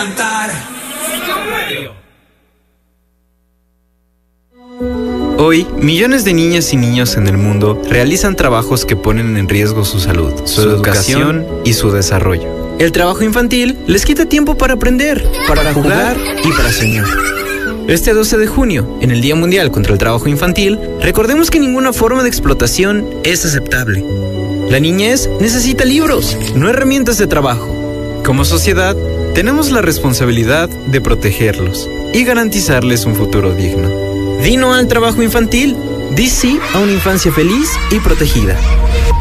cantar. Hoy, millones de niñas y niños en el mundo realizan trabajos que ponen en riesgo su salud, su educación y su desarrollo. El trabajo infantil les quita tiempo para aprender, para jugar y para soñar. Este 12 de junio, en el Día Mundial contra el Trabajo Infantil, recordemos que ninguna forma de explotación es aceptable. La niñez necesita libros, no herramientas de trabajo. Como sociedad, tenemos la responsabilidad de protegerlos y garantizarles un futuro digno. Di no al trabajo infantil, di sí a una infancia feliz y protegida.